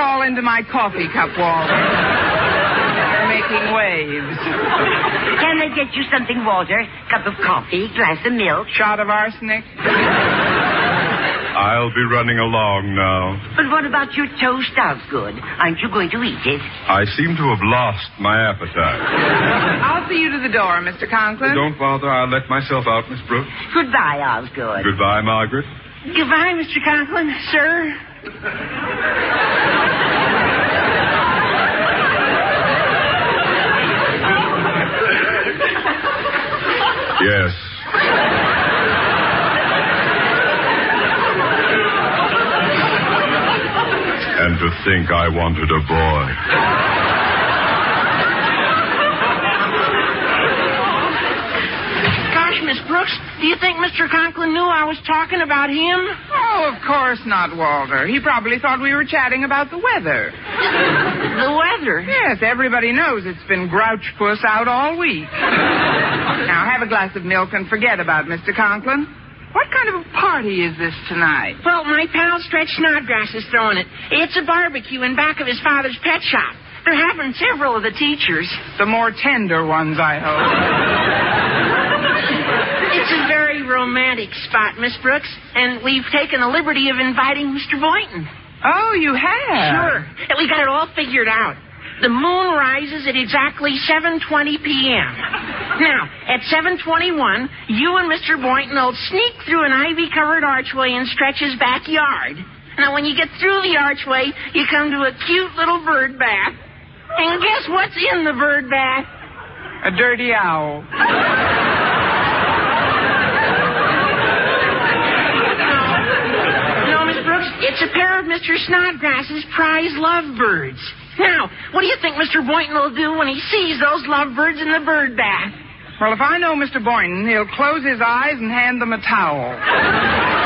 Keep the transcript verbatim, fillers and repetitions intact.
crawl into my coffee cup, Walter. They're making waves. Can I get you something, Walter? Cup of coffee, glass of milk. Shot of arsenic. I'll be running along now. But what about your toast, Osgood? Aren't you going to eat it? I seem to have lost my appetite. I'll see you to the door, Mister Conklin. Don't bother. I'll let myself out, Miss Brooks. Goodbye, Osgood. Goodbye, Margaret. Goodbye, Mister Conklin, sir. Yes. And to think I wanted a boy. Gosh, Miss Brooks, do you think Mister Conklin knew I was talking about him? Oh, of course not, Walter. He probably thought we were chatting about the weather. The weather? Yes, everybody knows it's been grouch puss out all week. Now, have a glass of milk and forget about Mister Conklin. What kind of a party is this tonight? Well, my pal Stretch Snodgrass is throwing it. It's a barbecue in back of his father's pet shop. They're having several of the teachers. The more tender ones, I hope. It's a very romantic spot, Miss Brooks, and we've taken the liberty of inviting Mister Boynton. Oh, you have? Sure. And we got it all figured out. The moon rises at exactly seven twenty p.m. Now, at seven twenty-one, you and Mister Boynton will sneak through an ivy-covered archway in Stretch's backyard. Now, when you get through the archway, you come to a cute little bird bath. And guess what's in the bird bath? A dirty owl. No, Miss Brooks, it's a pair of Mister Snodgrass's prize lovebirds. Now, what do you think Mister Boynton will do when he sees those lovebirds in the bird bath? Well, if I know Mister Boynton, he'll close his eyes and hand them a towel.